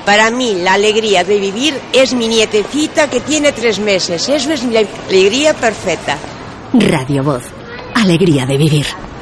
Para mí, la alegría de vivir es mi nietecita que tiene 3 meses. Eso es la alegría perfecta. Radio Voz. Alegría de vivir.